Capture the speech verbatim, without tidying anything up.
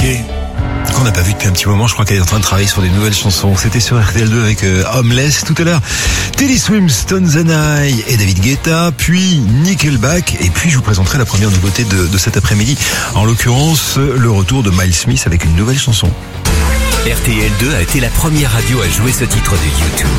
Gauthier, qu'on n'a pas vu depuis un petit moment. Je crois qu'elle est en train de travailler sur des nouvelles chansons. C'était sur R T L deux avec euh, Homeless tout à l'heure. Teddy Swims, Stones and I et David Guetta, puis Nickelback. Et puis je vous présenterai la première nouveauté de, de cet après-midi. En l'occurrence, le retour de Miles Smith avec une nouvelle chanson. R T L deux a été la première radio à jouer ce titre de YouTube.